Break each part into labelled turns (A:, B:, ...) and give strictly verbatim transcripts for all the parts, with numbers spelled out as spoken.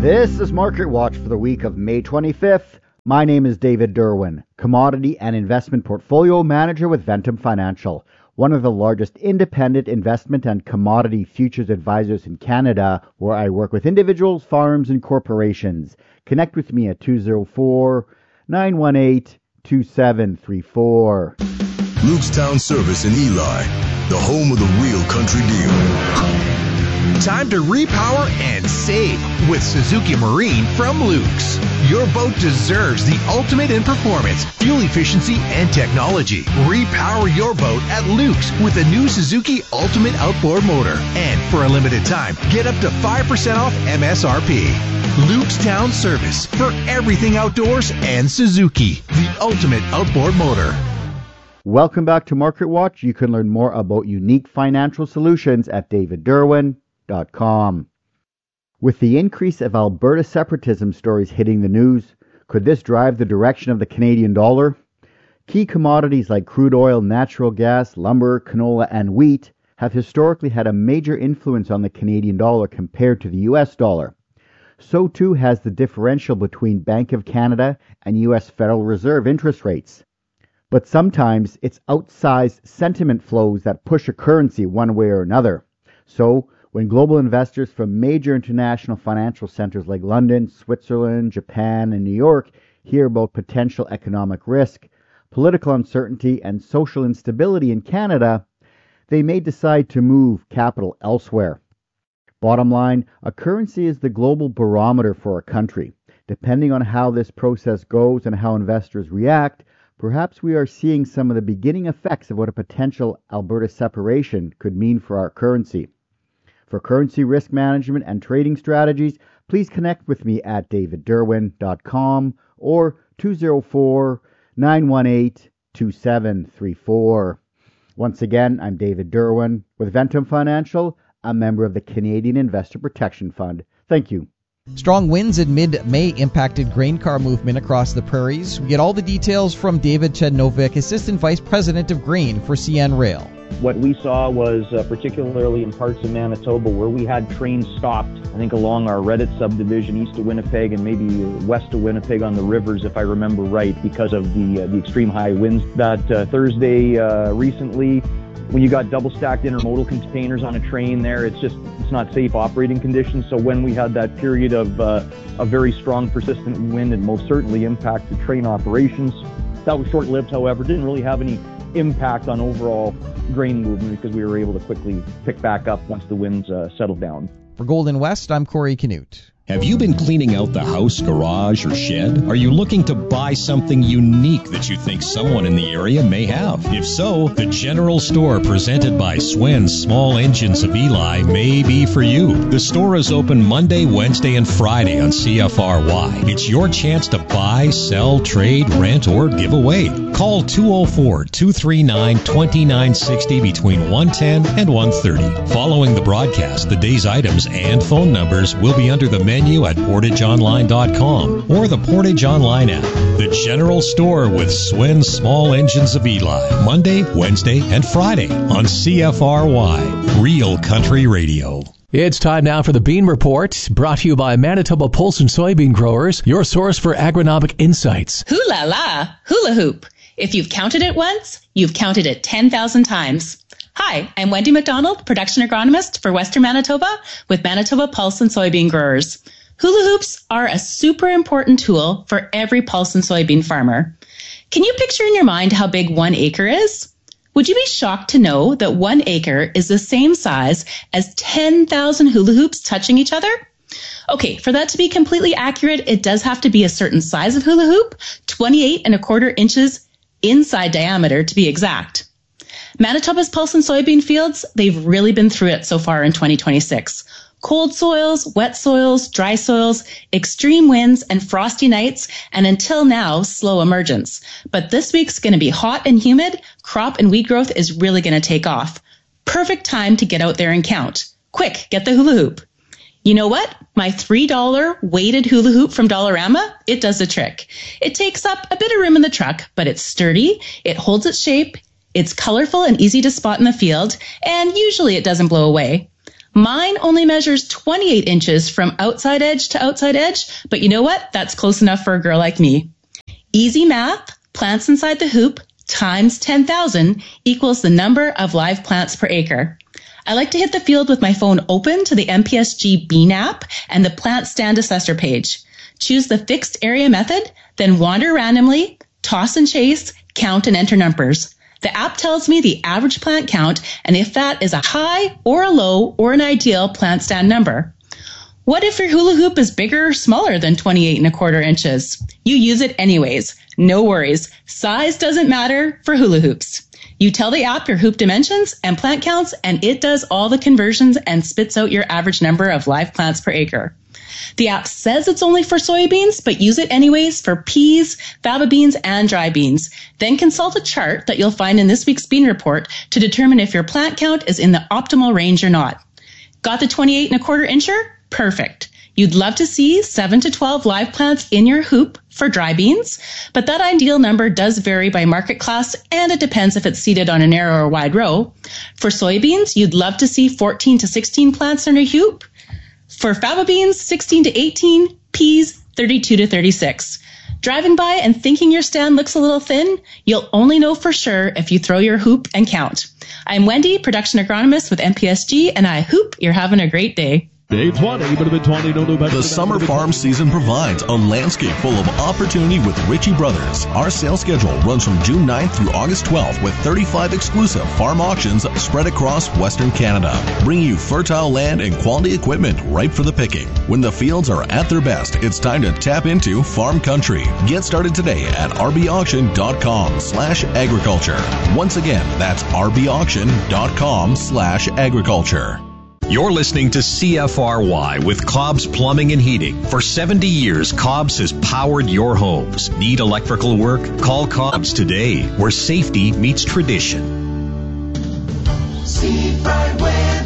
A: This is Market Watch for the week of May twenty-fifth. My name is David Derwin, Commodity and Investment Portfolio Manager with Ventum Financial, one of the largest independent investment and commodity futures advisors in Canada, where I work with individuals, farms, and corporations. Connect with me at two oh four, nine one eight, two seven three four.
B: Lukestown Service in Eli, the home of the real country deal.
C: Time to repower and save with Suzuki Marine from Luke's. Your boat deserves the ultimate in performance, fuel efficiency, and technology. Repower your boat at Luke's with the new Suzuki Ultimate Outboard Motor. And for a limited time, get up to five percent off M S R P. Lukestown Service for everything outdoors and Suzuki, the ultimate outboard motor.
A: Welcome back to Market Watch. You can learn more about unique financial solutions at david derwin dot com. With the increase of Alberta separatism stories hitting the news, could this drive the direction of the Canadian dollar? Key commodities like crude oil, natural gas, lumber, canola, and wheat have historically had a major influence on the Canadian dollar compared to the U S dollar. So too has the differential between Bank of Canada and U S Federal Reserve interest rates. But sometimes it's outsized sentiment flows that push a currency one way or another. So, when global investors from major international financial centers like London, Switzerland, Japan, and New York hear about potential economic risk, political uncertainty, and social instability in Canada, they may decide to move capital elsewhere. Bottom line, a currency is the global barometer for a country. Depending on how this process goes and how investors react, perhaps we are seeing some of the beginning effects of what a potential Alberta separation could mean for our currency. For currency risk management and trading strategies, please connect with me at david derwin dot com or two oh four, nine one eight, two seven three four. Once again, I'm David Derwin with Ventum Financial, a member of the Canadian Investor Protection Fund. Thank you.
D: Strong winds in mid-May impacted grain car movement across the prairies. We get all the details from David Chednovic, Assistant Vice President of Grain for C N Rail.
E: What we saw was uh, particularly in parts of Manitoba where we had trains stopped, I think along our Reddit subdivision east of Winnipeg and maybe west of Winnipeg on the rivers, if I remember right, because of the uh, the extreme high winds. That uh, Thursday uh, recently, when you got double-stacked intermodal containers on a train there, it's just it's not safe operating conditions. So when we had that period of uh, a very strong, persistent wind, it most certainly impacted train operations. That was short-lived, however, didn't really have any impact on overall grain movement because we were able to quickly pick back up once the winds uh, settled down.
D: For Golden West, I'm Corey Canute.
F: Have you been cleaning out the house, garage, or shed? Are you looking to buy something unique that you think someone in the area may have? If so, the General Store presented by Swen's Small Engines of Eli may be for you. The store is open Monday, Wednesday, and Friday on C F R Y. It's your chance to buy, sell, trade, rent, or give away. Call two oh four, two three nine, two nine six oh between one ten and one thirty. Following the broadcast, the day's items and phone numbers will be under the menu at portage online dot com or the Portage Online app. The General Store with Swen's Small Engines of Eli, Monday, Wednesday, and Friday on C F R Y, Real Country Radio.
G: It's time now for the Bean Report, brought to you by Manitoba Pulse and Soybean Growers, your source for agronomic insights.
H: Hula la, hula hoop. If you've counted it once, you've counted it ten thousand times. Hi, I'm Wendy McDonald, production agronomist for Western Manitoba with Manitoba Pulse and Soybean Growers. Hula hoops are a super important tool for every pulse and soybean farmer. Can you picture in your mind how big one acre is? Would you be shocked to know that one acre is the same size as ten thousand hula hoops touching each other? Okay, for that to be completely accurate, it does have to be a certain size of hula hoop, twenty-eight and a quarter inches inside diameter to be exact. Manitoba's pulse and soybean fields, they've really been through it so far in twenty twenty-six. Cold soils, wet soils, dry soils, extreme winds, and frosty nights, and until now, slow emergence. But this week's going to be hot and humid. Crop and weed growth is really going to take off. Perfect time to get out there and count. Quick, get the hula hoop. You know what? My three dollar weighted hula hoop from Dollarama, it does the trick. It takes up a bit of room in the truck, but it's sturdy, it holds its shape, it's colorful and easy to spot in the field, and usually it doesn't blow away. Mine only measures twenty-eight inches from outside edge to outside edge, but you know what? That's close enough for a girl like me. Easy math, plants inside the hoop times ten thousand equals the number of live plants per acre. I like to hit the field with my phone open to the M P S G Bean app and the plant stand assessor page. Choose the fixed area method, then wander randomly, toss and chase, count and enter numbers. The app tells me the average plant count and if that is a high or a low or an ideal plant stand number. What if your hula hoop is bigger or smaller than twenty-eight and a quarter inches? You use it anyways. No worries. Size doesn't matter for hula hoops. You tell the app your hoop dimensions and plant counts, and it does all the conversions and spits out your average number of live plants per acre. The app says it's only for soybeans, but use it anyways for peas, faba beans, and dry beans. Then consult a chart that you'll find in this week's bean report to determine if your plant count is in the optimal range or not. Got the twenty-eight and a quarter incher? Perfect. You'd love to see seven to twelve live plants in your hoop for dry beans, but that ideal number does vary by market class and it depends if it's seeded on a narrow or wide row. For soybeans, you'd love to see fourteen to sixteen plants in a hoop. For faba beans, sixteen to eighteen, peas, thirty-two to thirty-six. Driving by and thinking your stand looks a little thin? You'll only know for sure if you throw your hoop and count. I'm Wendy, production agronomist with M P S G, and I hope you're having a great day.
I: Day twenty, but a bit twenty, no, no, back.
J: The summer farm season provides a landscape full of opportunity with Ritchie Brothers. Our sales schedule runs from June ninth through August twelfth with thirty-five exclusive farm auctions spread across Western Canada, bringing you fertile land and quality equipment ripe for the picking. When the fields are at their best, it's time to tap into farm country. Get started today at rbauction.com slash agriculture. Once again, that's rbauction.com slash agriculture.
F: You're listening to C F R Y with Cobb's Plumbing and Heating. For seventy years, Cobb's has powered your homes. Need electrical work? Call Cobb's today, where safety meets tradition.
K: Seafront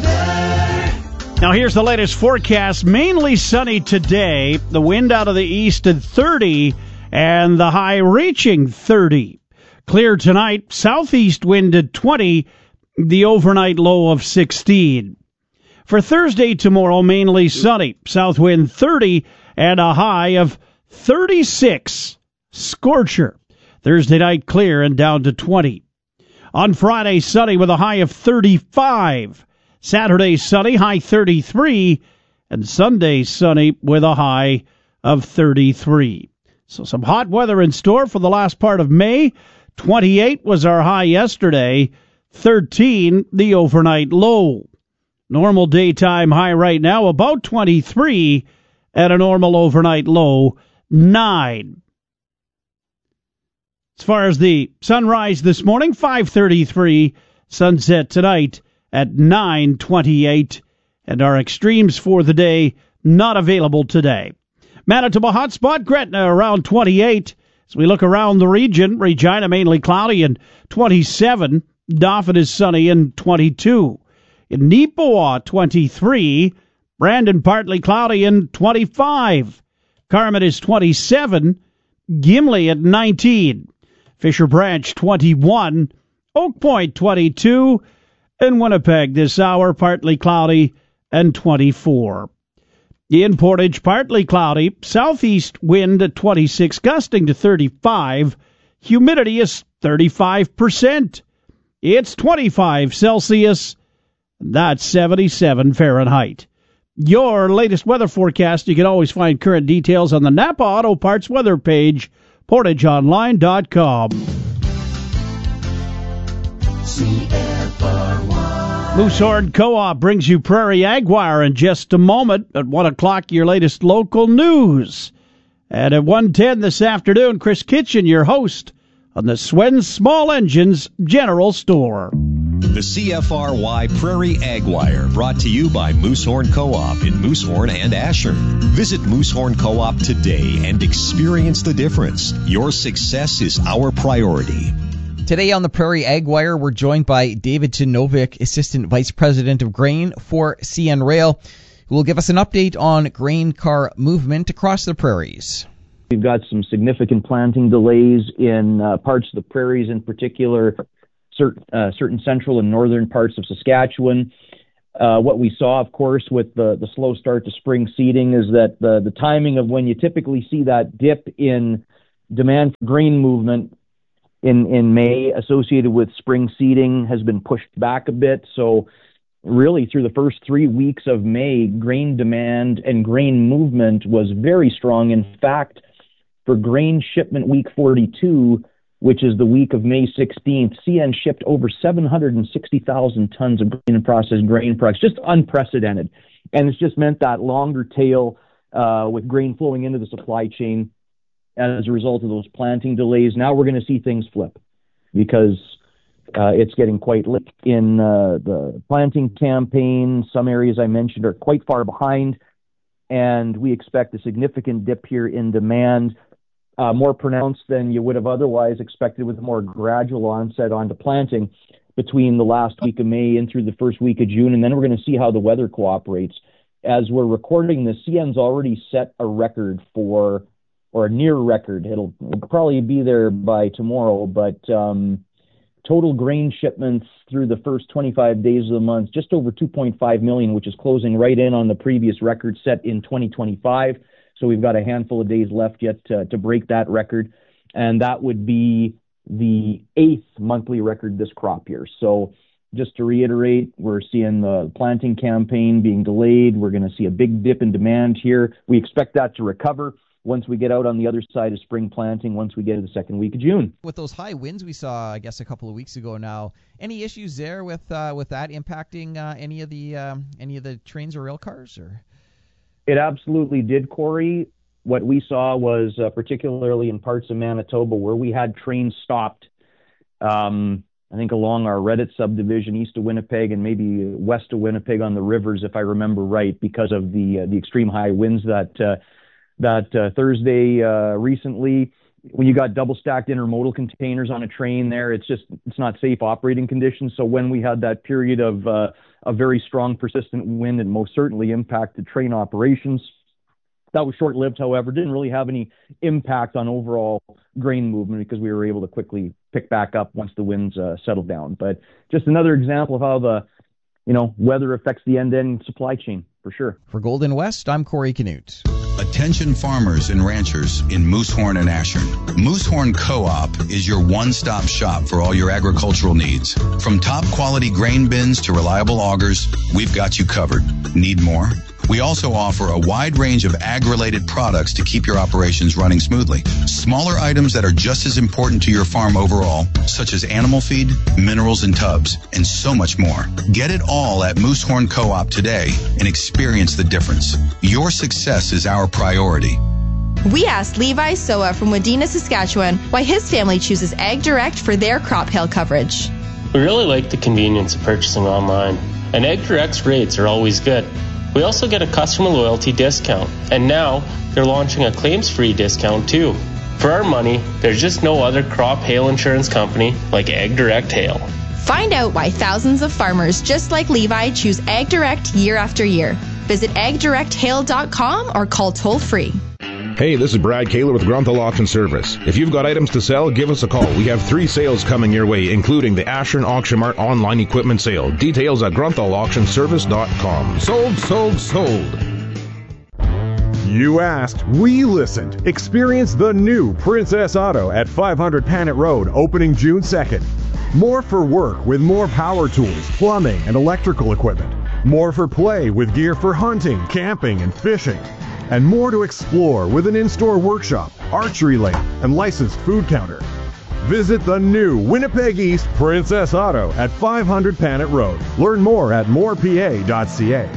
K: weather.
L: Now here's the latest forecast. Mainly sunny today. The wind out of the east at thirty and the high reaching thirty. Clear tonight. Southeast wind at twenty. The overnight low of sixteen. For Thursday tomorrow, mainly sunny. South wind thirty and a high of thirty-six. Scorcher. Thursday night clear and down to twenty. On Friday, sunny with a high of thirty-five. Saturday, sunny, high thirty-three. And Sunday, sunny with a high of thirty-three. So some hot weather in store for the last part of May. twenty-eight was our high yesterday. thirteen the overnight low. Normal daytime high right now, about twenty-three, at a normal overnight low, nine. As far as the sunrise this morning, five thirty-three, sunset tonight at nine twenty-eight, and our extremes for the day not available today. Manitoba hotspot, Gretna around twenty-eight. As we look around the region, Regina mainly cloudy and twenty-seven. Dauphin is sunny and twenty-two. In Neepawa, twenty-three. Brandon partly cloudy and twenty-five. Carmen is twenty-seven. Gimli at nineteen. Fisher Branch, twenty-one. Oak Point, twenty-two. And Winnipeg this hour, partly cloudy and twenty-four. In Portage, partly cloudy. Southeast wind at twenty-six, gusting to thirty-five. Humidity is thirty-five percent. It's twenty-five Celsius. That's seventy-seven Fahrenheit. Your latest weather forecast. You can always find current details on the Napa Auto Parts weather page, portage online dot com.
K: C F R Y.
L: Moosehorn Co-op brings you Prairie Agwire in just a moment. At one o'clock, your latest local news. And at one ten this afternoon, Chris Kitchen, your host on the Swen Small Engines General Store.
F: The C F R Y Prairie Agwire, brought to you by Moosehorn Co-op in Moosehorn and Asher. Visit Moosehorn Co-op today and experience the difference. Your success is our priority.
D: Today on the Prairie Agwire, we're joined by David Chinovic, Assistant Vice President of Grain for C N Rail, who will give us an update on grain car movement across the prairies.
E: We've got some significant planting delays in uh, parts of the prairies, in particular certain, uh, certain central and northern parts of Saskatchewan. Uh, what we saw, of course, with the, the slow start to spring seeding is that the, the timing of when you typically see that dip in demand for grain movement in, in May associated with spring seeding has been pushed back a bit. So really through the first three weeks of May, grain demand and grain movement was very strong. In fact, for grain shipment week forty-two, which is the week of May sixteenth, C N shipped over seven hundred sixty thousand tons of grain and processed grain products, just unprecedented. And it's just meant that longer tail uh, with grain flowing into the supply chain as a result of those planting delays. Now we're going to see things flip because uh, it's getting quite late in uh, the planting campaign. Some areas I mentioned are quite far behind, and we expect a significant dip here in demand. Uh, more pronounced than you would have otherwise expected, with a more gradual onset onto planting between the last week of May and through the first week of June. And then we're going to see how the weather cooperates. As we're recording this, C N's already set a record for, or a near record. It'll, it'll probably be there by tomorrow, but um, total grain shipments through the first twenty-five days of the month, just over two point five million, which is closing right in on the previous record set in twenty twenty-five. So we've got a handful of days left yet to, to break that record. And that would be the eighth monthly record this crop year. So just to reiterate, we're seeing the planting campaign being delayed. We're going to see a big dip in demand here. We expect that to recover once we get out on the other side of spring planting, once we get to the second week of June.
D: With those high winds we saw, I guess, a couple of weeks ago now, any issues there with uh, with that impacting uh, any of the um, any of the trains or rail cars? Or?
E: It absolutely did, Corey. What we saw was uh, particularly in parts of Manitoba where we had trains stopped, um, I think along our Reddit subdivision east of Winnipeg and maybe west of Winnipeg on the rivers, if I remember right, because of the uh, the extreme high winds that uh, that uh, Thursday uh, recently. When you got double stacked intermodal containers on a train there, it's just, it's not safe operating conditions. So when we had that period of uh, a very strong, persistent wind, it most certainly impacted train operations. That was short-lived, however, didn't really have any impact on overall grain movement because we were able to quickly pick back up once the winds uh, settled down. But just another example of how the, you know, weather affects the end-to-end supply chain, for sure.
D: For Golden West, I'm Corey Canute.
M: Attention farmers and ranchers in Moosehorn and Ashern. Moosehorn Co-op is your one-stop shop for all your agricultural needs. From top quality grain bins to reliable augers, we've got you covered. Need more? We also offer a wide range of ag-related products to keep your operations running smoothly. Smaller items that are just as important to your farm overall, such as animal feed, minerals and tubs, and so much more. Get it all at Moosehorn Co-op today and experience the difference. Your success is our priority.
N: We asked Levi Soa from Wadena, Saskatchewan, why his family chooses Ag Direct for their crop hail coverage.
O: We really like the convenience of purchasing online, and Ag Direct's rates are always good. We also get a customer loyalty discount, and now they're launching a claims-free discount too. For our money, there's just no other crop hail insurance company like Ag Direct Hail.
N: Find out why thousands of farmers just like Levi choose Ag Direct year after year. Visit ag direct hail dot com or call toll-free.
P: Hey, this is Brad Kaler with Grunthal Auction Service. If you've got items to sell, give us a call. We have three sales coming your way, including the Ashern Auction Mart online equipment sale. Details at grunthal auction service dot com.
Q: Sold, sold, sold. You asked, we listened. Experience the new Princess Auto at five hundred Panet Road, opening June second. More for work with more power tools, plumbing, and electrical equipment. More for play with gear for hunting, camping, and fishing. And more to explore with an in-store workshop, archery lane, and licensed food counter. Visit the new Winnipeg East Princess Auto at five hundred Panet Road. Learn more at more p a dot c a.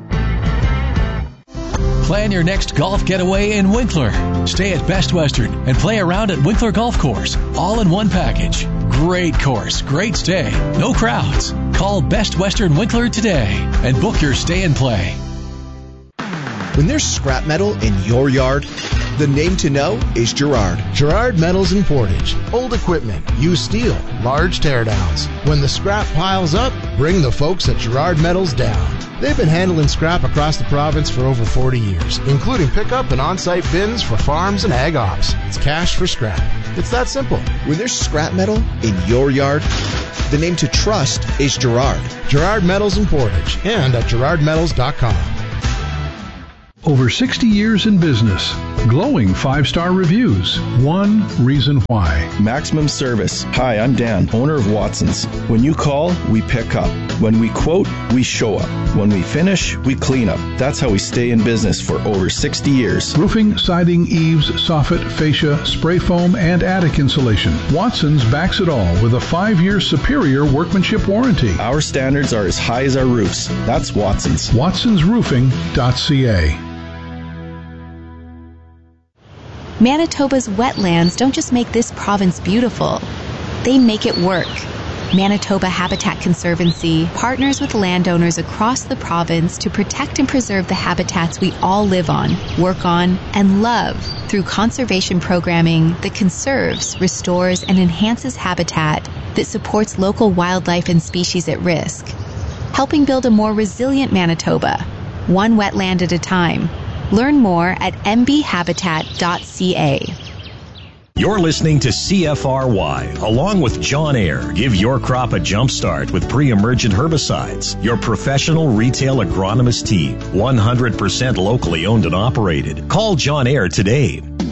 G: Plan your next golf getaway in Winkler. Stay at Best Western and play around at Winkler Golf Course, all in one package. Great course, great stay, no crowds. Call Best Western Winkler today and book your stay and play.
R: When there's scrap metal in your yard, The name to know is Girard.
S: Girard Metals and Portage. Old equipment, used steel, large teardowns. When the scrap piles up, bring the folks at Girard Metals down. They've been handling scrap across the province for over forty years, including pickup and on-site bins for farms and ag ops. It's cash for scrap. It's that simple.
R: When there's scrap metal in your yard, the name to trust is Girard.
S: Girard Metals and Portage, and at girard metals dot com.
T: Over sixty years in business. Glowing five-star reviews. One reason why.
U: Maximum service. Hi, I'm Dan, owner of Watson's. When you call, we pick up. When we quote, we show up. When we finish, we clean up. That's how we stay in business for over sixty years.
T: Roofing, siding, eaves, soffit, fascia, spray foam, and attic insulation. Watson's backs it all with a five-year superior workmanship warranty.
U: Our standards are as high as our roofs. That's Watson's.
T: watsons roofing dot c a.
V: Manitoba's wetlands don't just make this province beautiful, they make it work. Manitoba Habitat Conservancy partners with landowners across the province to protect and preserve the habitats we all live on, work on, and love through conservation programming that conserves, restores, and enhances habitat that supports local wildlife and species at risk, helping build a more resilient Manitoba, one wetland at a time. Learn more at m b habitat dot c a.
F: You're listening to C F R Y, along with John Ayer. Give your crop a jump start with pre-emergent herbicides. Your professional retail agronomist team, one hundred percent locally owned and operated. Call John Ayer today.